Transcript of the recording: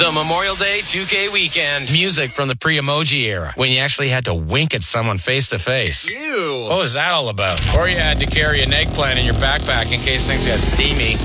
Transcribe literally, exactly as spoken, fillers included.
The Memorial Day two K weekend. Music from the pre-emoji era, when you actually had to wink at someone face to face. Ew. What was that all about? Or you had to carry an eggplant in your backpack in case things got steamy.